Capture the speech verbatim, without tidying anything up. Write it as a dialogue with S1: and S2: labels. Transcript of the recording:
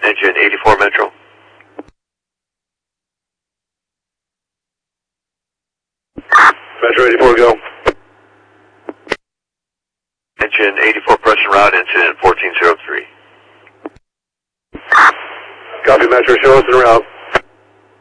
S1: Engine eighty-four Metro.
S2: Metro eighty-four, go.
S1: Engine eighty-four approaching route, incident fourteen zero three.
S2: Copy, Metro, show us en route.